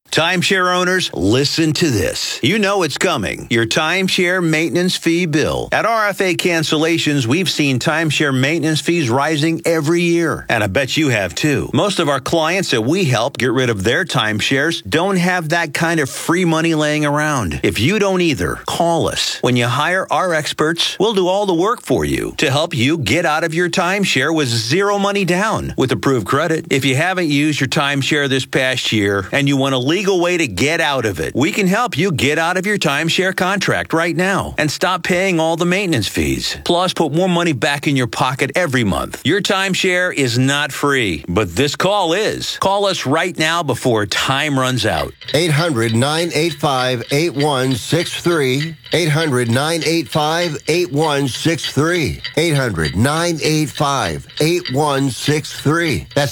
Timeshare owners, listen to this. You know it's coming. Your timeshare maintenance fee bill. At RFA Cancellations, we've seen timeshare maintenance fees rising every year. And I bet you have too. Most of our clients that we help get rid of their timeshares don't have that kind of free money laying around. If you don't either, call us. When you hire our experts, we'll do all the work for you to help you get out of your timeshare with zero money down with approved credit. If you haven't used your timeshare this past year and you want a legal way to get out of it, we can help you get out of your timeshare contract right now and stop paying all the maintenance fees. Plus, put more money back in your pocket every month. Your timeshare is not free, but this call is. Call us right now before time runs out. 800-985-8163. 800-985-8163. 800-985-8163. That's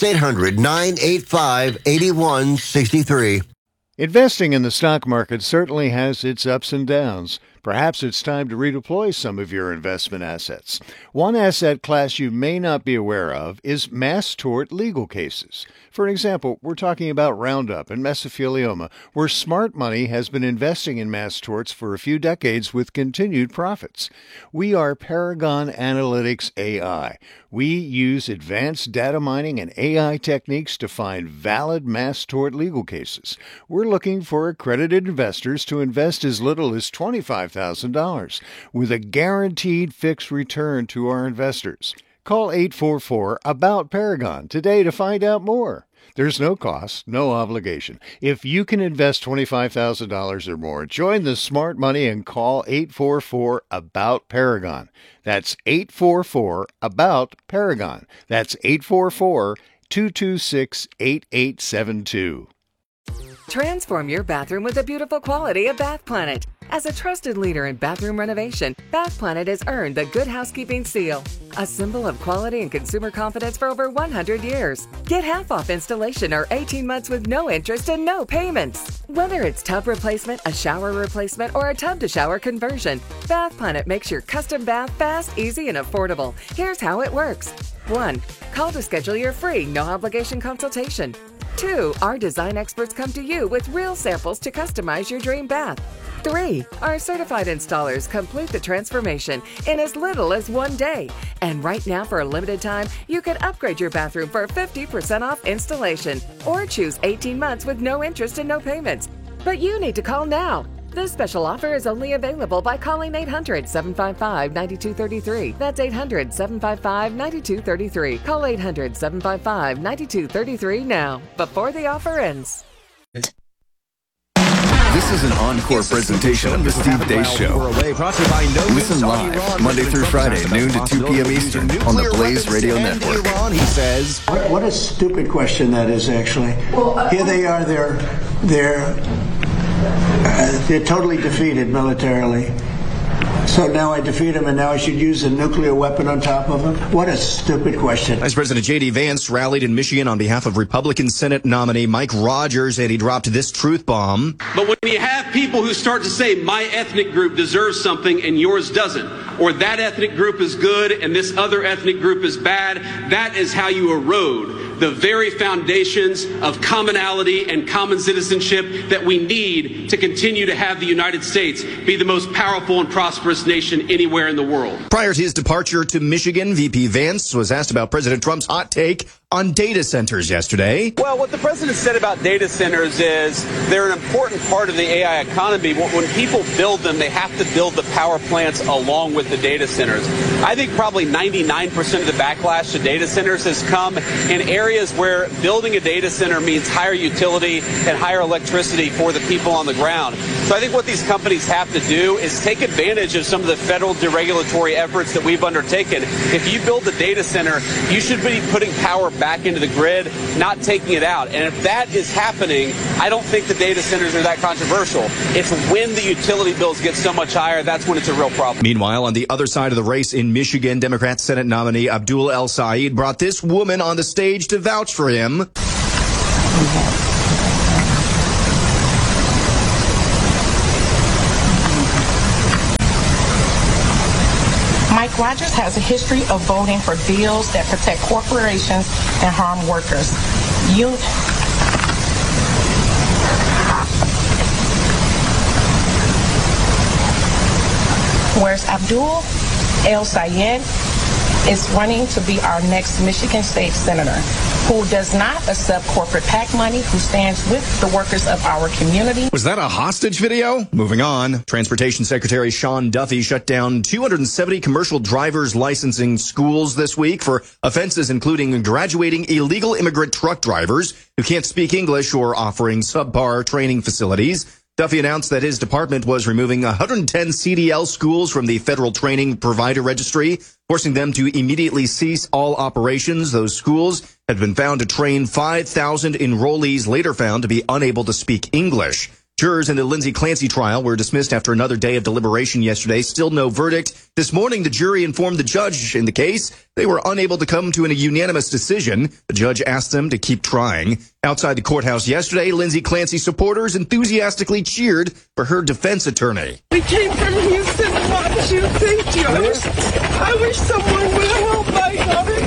800-985-8163. Investing in the stock market certainly has its ups and downs. Perhaps it's time to redeploy some of your investment assets. One asset class you may not be aware of is mass tort legal cases. For example, we're talking about Roundup and mesothelioma, where smart money has been investing in mass torts for a few decades with continued profits. We are Paragon Analytics AI. We use advanced data mining and AI techniques to find valid mass tort legal cases. We're looking for accredited investors to invest as little as $25,000 with a guaranteed fixed return to our investors. Call 844-ABOUT-PARAGON today to find out more. There's no cost, no obligation. If you can invest $25,000 or more, join the smart money and call 844-ABOUT-PARAGON. That's 844-ABOUT-PARAGON. That's 844-226-8872. Transform your bathroom with the beautiful quality of Bath Planet. As a trusted leader in bathroom renovation, Bath Planet has earned the Good Housekeeping seal, a symbol of quality and consumer confidence for over 100 years. Get half off installation or 18 months with no interest and no payments. Whether it's tub replacement, a shower replacement, or a tub-to-shower conversion, Bath Planet makes your custom bath fast, easy, and affordable. Here's how it works. 1. Call to schedule your free, no-obligation consultation. 2. Our design experts come to you with real samples to customize your dream bath. 3. Our certified installers complete the transformation in as little as 1 day. And right now, for a limited time, you can upgrade your bathroom for 50% off installation or choose 18 months with no interest and no payments. But you need to call now. This special offer is only available by calling 800-755-9233. That's 800-755-9233. Call 800-755-9233 now, before the offer ends. This is an encore presentation of the Steve Deace Show. Listen live Monday through Friday, noon to 2 p.m. Eastern on the Blaze Radio Network. He says, "What a stupid question that is, actually. Here they are. They're totally defeated militarily. So now I defeat them, and now I should use a nuclear weapon on top of them? What a stupid question." Vice President J.D. Vance rallied in Michigan on behalf of Republican Senate nominee Mike Rogers, and he dropped this truth bomb. But when you have people who start to say, my ethnic group deserves something and yours doesn't, or that ethnic group is good and this other ethnic group is bad, that is how you erode the very foundations of commonality and common citizenship that we need to continue to have the United States be the most powerful and prosperous nation anywhere in the world. Prior to his departure to Michigan, VP Vance was asked about President Trump's hot take on data centers yesterday. Well, what the president said about data centers is they're an important part of the AI economy. When people build them, they have to build the power plants along with the data centers. I think probably 99% of the backlash to data centers has come in areas where building a data center means higher utility and higher electricity for the people on the ground. So I think what these companies have to do is take advantage of some of the federal deregulatory efforts that we've undertaken. If you build a data center, you should be putting power back into the grid, not taking it out. And if that is happening, I don't think the data centers are that controversial. It's when the utility bills get so much higher, that's when it's a real problem. Meanwhile, on the other side of the race in Michigan, Democrat Senate nominee Abdul El Said brought this woman on the stage to vouch for him. Mike Rogers has a history of voting for bills that protect corporations and harm workers. whereas Abdul El-Sayed is running to be our next Michigan State Senator, who does not accept corporate PAC money, who stands with the workers of our community. Was that a hostage video? Moving on. Transportation Secretary Sean Duffy shut down 270 commercial driver's licensing schools this week for offenses including graduating illegal immigrant truck drivers who can't speak English or offering subpar training facilities. Duffy announced that his department was removing 110 CDL schools from the Federal Training Provider Registry, forcing them to immediately cease all operations. Those schools had been found to train 5,000 enrollees, later found to be unable to speak English. Jurors in the Lindsay Clancy trial were dismissed after another day of deliberation yesterday. Still no verdict. This morning, the jury informed the judge in the case they were unable to come to a unanimous decision. The judge asked them to keep trying. Outside the courthouse yesterday, Lindsay Clancy supporters enthusiastically cheered for her defense attorney. We came from Houston to watch you. Thank you. I wish someone would help my daughter.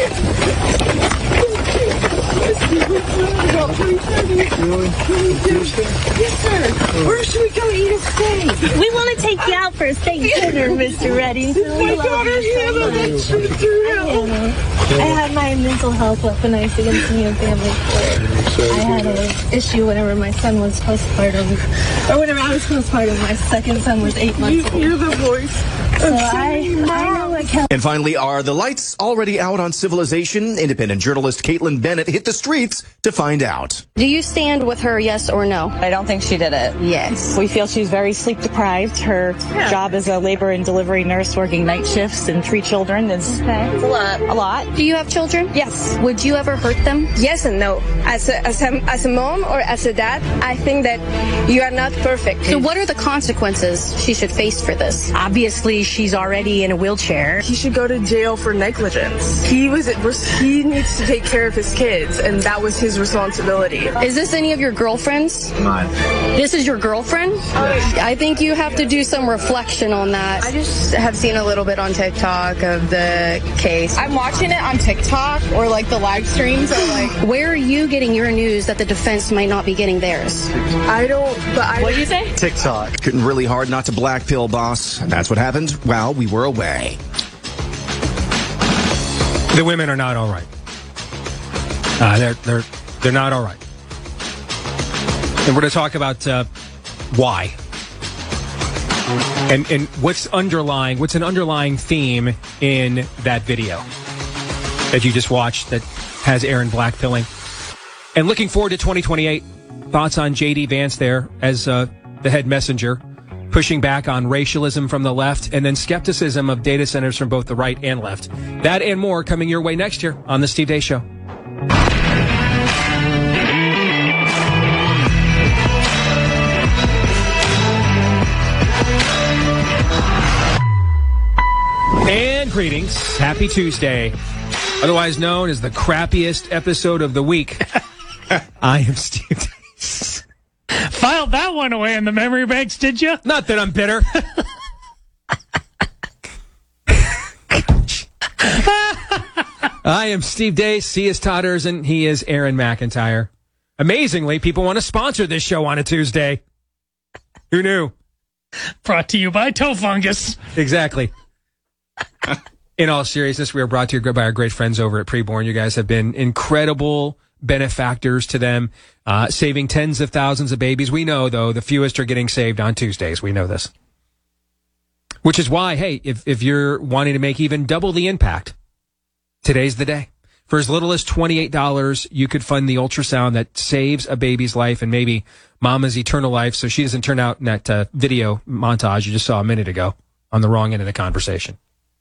Yes, sir. Where should we go eat a steak? We want to take you out for a steak dinner, Mr. Reddington. My daughter Hannah, that's true. I had my mental health weaponized against me and family court. I had an issue whenever my son was postpartum, or whenever I was postpartum. My second son was 8 months old. You're the voice. So I know what counts. And finally, are the lights already out on Civilization? Independent journalist Caitlin Bennett hit the streets to find out. Do you stand with her, yes or no? I don't think she did it. Yes. We feel she's very sleep deprived. Her job as a labor and delivery nurse working night shifts and 3 children is a lot. Do you have children? Yes. Would you ever hurt them? Yes and no. As a mom or as a dad, I think that you are not perfect. So what are the consequences she should face for this? Obviously, she's already in a wheelchair. He should go to jail for negligence. He needs to take care of his kids, and that was his responsibility. Is this any of your girlfriends? Mine. This is your girlfriend? I think you have to do some reflection on that. I just have seen a little bit on TikTok of the case. I'm watching it on TikTok or like the live streams or like. Where are you getting your news that the defense might not be getting theirs? What do you say? TikTok. Getting really hard not to black pill, boss. And that's what happened while we were away. The women are not all right. They're not all right. And we're going to talk about why. And what's an underlying theme in that video that you just watched that has Aaron blackpilling. And looking forward to 2028. Thoughts on J.D. Vance there as the head messenger, pushing back on racialism from the left and then skepticism of data centers from both the right and left. That and more coming your way next year on The Steve Deace Show. And greetings. Happy Tuesday. Otherwise known as the crappiest episode of the week. I am Steve Deace. Filed that one away in the memory banks, did you? Not that I'm bitter. I am Steve Deace. He is Todd Erzin. He is Aaron McIntyre. Amazingly, people want to sponsor this show on a Tuesday. Who knew? Brought to you by Toe Fungus. Exactly. In all seriousness, we are brought to you by our great friends over at Preborn. You guys have been incredible benefactors to them, saving tens of thousands of babies. We know, though, the fewest are getting saved on Tuesdays. We know this. Which is why, hey, if you're wanting to make even double the impact, today's the day. For as little as $28, you could fund the ultrasound that saves a baby's life and maybe mama's eternal life so she doesn't turn out in that video montage you just saw a minute ago on the wrong end of the conversation.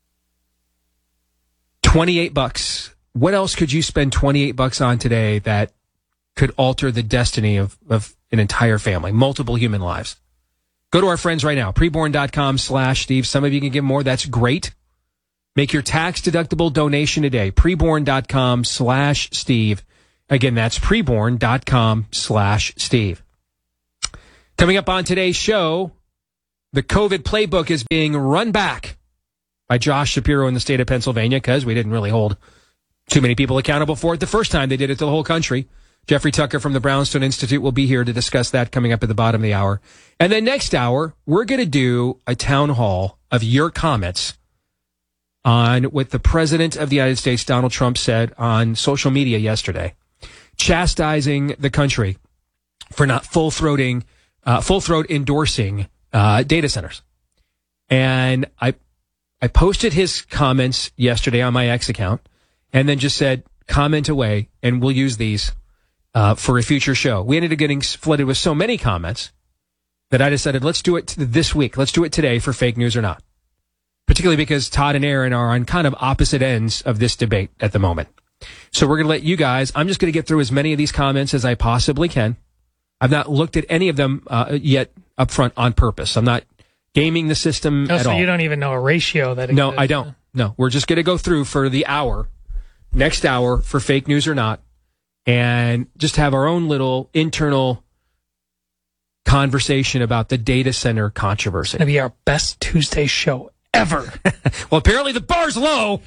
$28. What else could you spend $28 on today that could alter the destiny of an entire family, multiple human lives? Go to our friends right now, preborn.com/Steve. Some of you can give more. That's great. Make your tax-deductible donation today, preborn.com/Steve. Again, that's preborn.com/Steve. Coming up on today's show, the COVID playbook is being run back by Josh Shapiro in the state of Pennsylvania because we didn't really hold too many people accountable for it the first time they did it to the whole country. Jeffrey Tucker from the Brownstone Institute will be here to discuss that coming up at the bottom of the hour. And then next hour, we're going to do a town hall of your comments on what the President of the United States, Donald Trump, said on social media yesterday, chastising the country for not full throat endorsing data centers. And I posted his comments yesterday on my X account and then just said, comment away, and we'll use these for a future show. We ended up getting flooded with so many comments that I decided, let's do it this week. Let's do it today for Fake News or Not. Particularly because Todd and Aaron are on kind of opposite ends of this debate at the moment. So we're going to let you guys, I'm just going to get through as many of these comments as I possibly can. I've not looked at any of them yet up front on purpose. I'm not gaming the system at so all. You don't even know a ratio that exists. No, I don't. No, we're just going to go through for the hour, next hour for Fake News or Not, and just have our own little internal conversation about the data center controversy. It's going to be our best Tuesday show ever. Well, apparently the bar's low.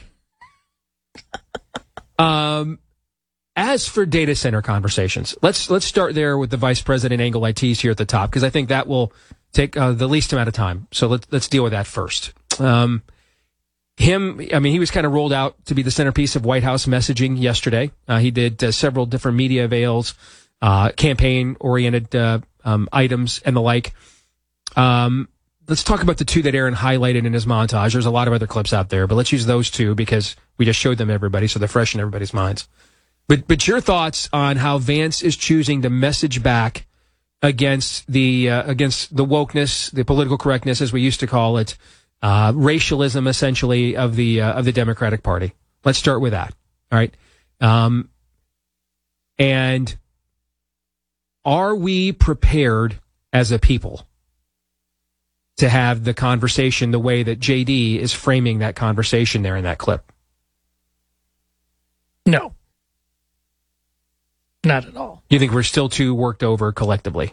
As for data center conversations, let's start there with the vice president angle I teased here at the top, because I think that will take the least amount of time. So let's deal with that first. He was kind of rolled out to be the centerpiece of White House messaging yesterday. He did several different media avails, campaign-oriented items and the like. Let's talk about the two that Aaron highlighted in his montage. There's a lot of other clips out there, but let's use those two because we just showed them to everybody, so they're fresh in everybody's minds. But your thoughts on how Vance is choosing to message back against the wokeness, the political correctness, as we used to call it, racialism essentially of the Democratic Party. Let's start with that. All right. And are we prepared as a people to have the conversation the way that JD is framing that conversation there in that clip? No. Not at all. You think we're still too worked over collectively?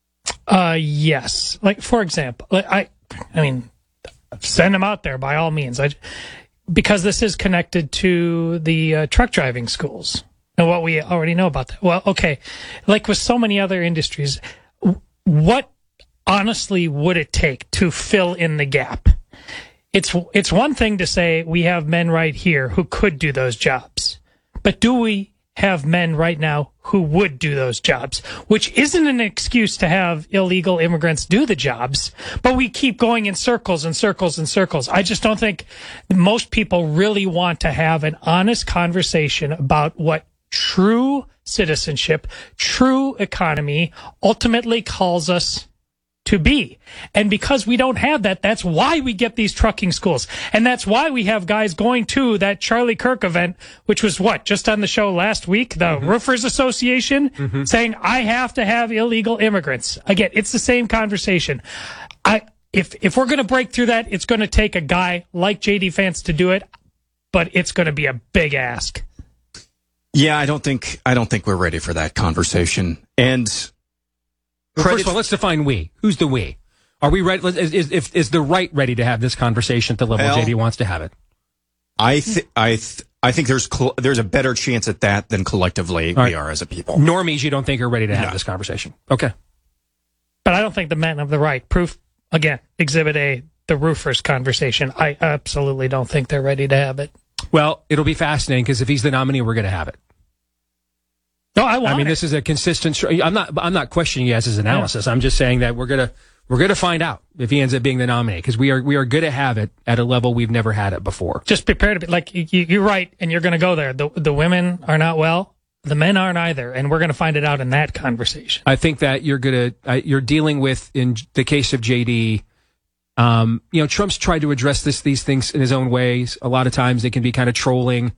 Yes. Like, for example, I mean, send them out there by all means. Because this is connected to the truck driving schools and what we already know about that. Well, okay. Like with so many other industries, what honestly would it take to fill in the gap? It's one thing to say we have men right here who could do those jobs, but do we have men right now who would do those jobs? Which isn't an excuse to have illegal immigrants do the jobs, but we keep going in circles and circles and circles. I just don't think most people really want to have an honest conversation about what true citizenship, true economy ultimately calls us to be. And because we don't have that, that's why we get these trucking schools. And that's why we have guys going to that Charlie Kirk event, which was just on the show last week, the Roofers Association, saying, I have to have illegal immigrants. Again, it's the same conversation. If we're going to break through that, it's going to take a guy like JD Vance to do it, but it's going to be a big ask. Yeah, I don't think we're ready for that conversation. And first of all, let's define we. Who's the we? Are we ready? Is the right ready to have this conversation at the level JD wants to have it? I think there's a better chance at that than collectively we are as a people. Normies, you don't think are ready to have this conversation? Okay. But I don't think the men have the right. Proof, again, Exhibit A, the roofers conversation. I absolutely don't think they're ready to have it. Well, it'll be fascinating because if he's the nominee, we're going to have it. No, I mean, this is a consistent. I'm not questioning you guys' analysis. Yeah. I'm just saying that we're gonna find out if he ends up being the nominee because we are going to have it at a level we've never had it before. Just prepare to be like you're right, and you're going to go there. The women are not well, the men aren't either, and we're going to find it out in that conversation. I think that you're dealing with in the case of JD. Trump's tried to address these things in his own ways. A lot of times they can be kind of trolling,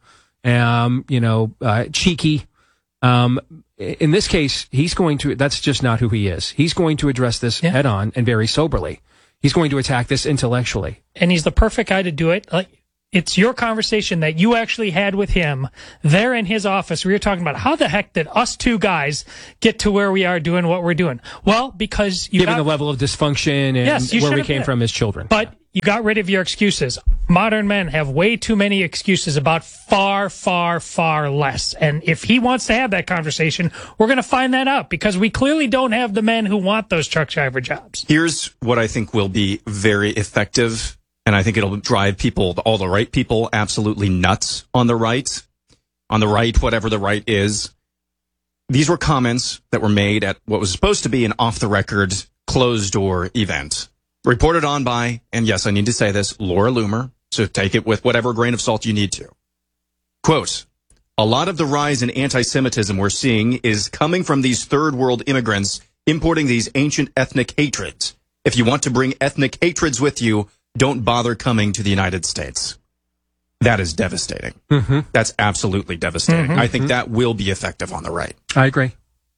cheeky. In this case, that's just not who he is. He's going to address this head on and very soberly. He's going to attack this intellectually. And he's the perfect guy to do it. Like, it's your conversation that you actually had with him there in his office where you're talking about how the heck did us two guys get to where we are doing what we're doing? Well, because given the level of dysfunction and where we came from as children. But you got rid of your excuses. Modern men have way too many excuses about far, far, far less. And if he wants to have that conversation, we're going to find that out because we clearly don't have the men who want those truck driver jobs. Here's what I think will be very effective, and I think it'll drive people, all the right people, absolutely nuts on the right. On the right, whatever the right is. These were comments that were made at what was supposed to be an off-the-record, closed-door event. Reported on by, and yes, I need to say this, Laura Loomer, so take it with whatever grain of salt you need to. Quote, a lot of the rise in anti-Semitism we're seeing is coming from these third-world immigrants importing these ancient ethnic hatreds. If you want to bring ethnic hatreds with you, don't bother coming to the United States. That is devastating. Mm-hmm. That's absolutely devastating. Mm-hmm. I think that will be effective on the right. I agree.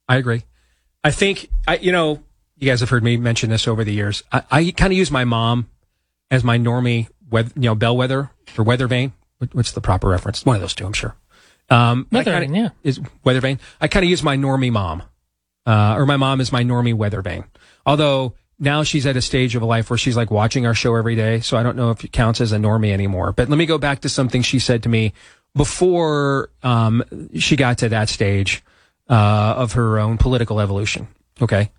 I think, you guys have heard me mention this over the years. I kind of use my mom as my normie, bellwether or weather vane. What's the proper reference? One of those two, I'm sure. Weather vane, yeah. Is weather vane. I kind of use my normie mom, or my mom is my normie weather vane. Although now she's at a stage of life where she's like watching our show every day, so I don't know if it counts as a normie anymore. But let me go back to something she said to me before she got to that stage of her own political evolution. Okay.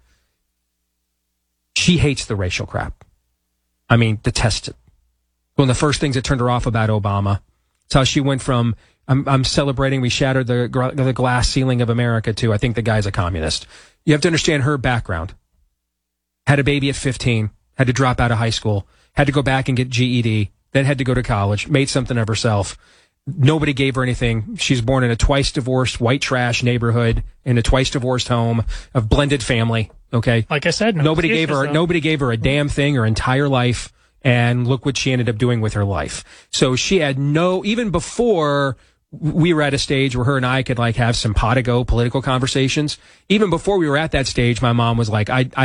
She hates the racial crap. I mean, detests it. One of the first things that turned her off about Obama. It's how she went from, I'm celebrating, we shattered the glass ceiling of America, to, I think the guy's a communist. You have to understand her background. Had a baby at 15, had to drop out of high school, had to go back and get GED, then had to go to college, made something of herself. Nobody gave her anything. She's born in a twice divorced white trash neighborhood, in a twice divorced home, a blended family. Okay. Like I said, nobody gave her a damn thing her entire life. And look what she ended up doing with her life. So she had even before we were at a stage where her and I could like have simpatico political conversations. Even before we were at that stage, my mom was like, I'm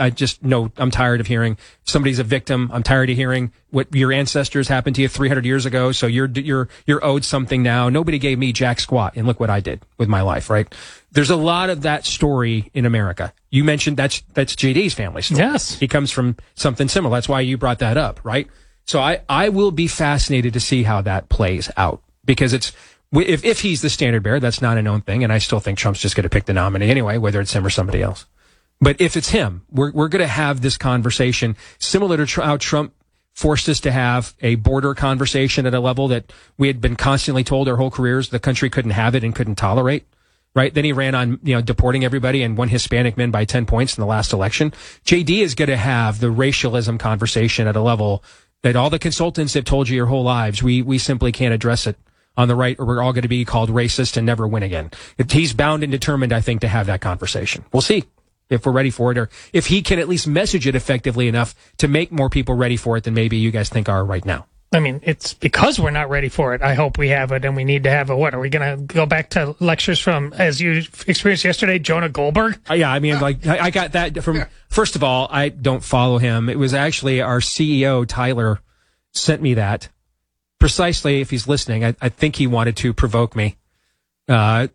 tired of hearing somebody's a victim. I'm tired of hearing what your ancestors happened to you 300 years ago. So you're owed something now. Nobody gave me jack squat. And look what I did with my life, right? There's a lot of that story in America. You mentioned that's JD's family story. Yes. He comes from something similar. That's why you brought that up, right? So I will be fascinated to see how that plays out, because if he's the standard bearer, that's not a known thing, and I still think Trump's just going to pick the nominee anyway, whether it's him or somebody else. But if it's him, we're going to have this conversation similar to how Trump forced us to have a border conversation at a level that we had been constantly told our whole careers the country couldn't have it and couldn't tolerate. Right? Then he ran on, deporting everybody and won Hispanic men by 10 points in the last election. JD is going to have the racialism conversation at a level that all the consultants have told you your whole lives. We simply can't address it on the right, or we're all going to be called racist and never win again. He's bound and determined, I think, to have that conversation. We'll see if we're ready for it, or if he can at least message it effectively enough to make more people ready for it than maybe you guys think are right now. I mean, it's because we're not ready for it. I hope we have it, and we need to have it. What, are we going to go back to lectures from, as you experienced yesterday, Jonah Goldberg? Yeah, I mean, I got that from, first of all, I don't follow him. It was actually our CEO, Tyler, sent me that. Precisely, if he's listening, I think he wanted to provoke me to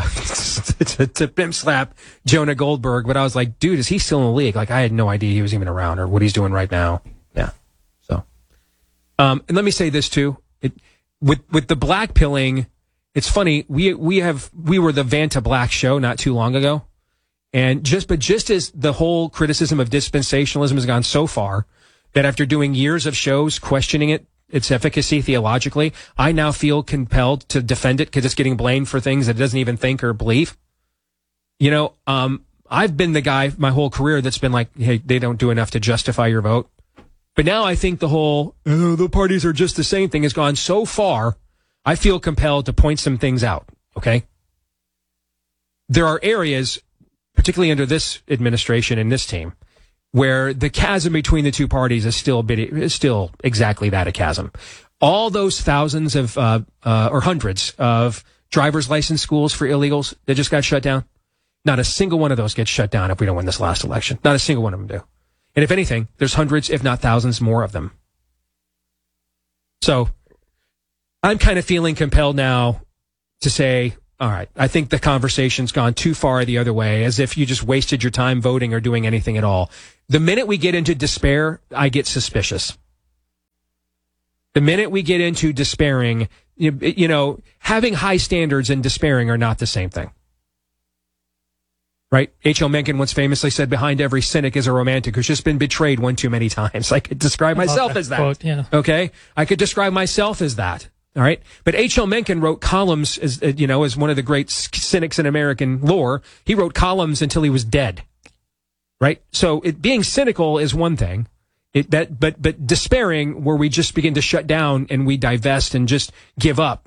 pimp slap Jonah Goldberg. But I was like, dude, is he still in the league? Like, I had no idea he was even around or what he's doing right now. Yeah. So, and let me say this too. With the black pilling, it's funny. We were the Vanta Black show not too long ago, and just as the whole criticism of dispensationalism has gone so far that after doing years of shows questioning its efficacy theologically, I now feel compelled to defend it because it's getting blamed for things that it doesn't even think or believe. I've been the guy my whole career that's been like, hey, they don't do enough to justify your vote. But now I think the whole, the parties are just the same thing has gone so far, I feel compelled to point some things out, okay? There are areas, particularly under this administration and this team, where the chasm between the two parties is still exactly that, a chasm. All those thousands of, or hundreds of driver's license schools for illegals that just got shut down, not a single one of those gets shut down if we don't win this last election. Not a single one of them do. And if anything, there's hundreds, if not thousands more of them. So I'm kind of feeling compelled now to say, all right, I think the conversation's gone too far the other way, as if you just wasted your time voting or doing anything at all. The minute we get into despair, I get suspicious. The minute we get into despairing, you know, having high standards and despairing are not the same thing. Right? H.L. Mencken once famously said, behind every cynic is a romantic who's just been betrayed one too many times. I could describe myself as that. Quote, yeah. Okay? I could describe myself as that. All right? But H.L. Mencken wrote columns, as you know, as one of the great cynics in American lore. He wrote columns until he was dead. Right? So being cynical is one thing. But despairing, where we just begin to shut down and we divest and just give up,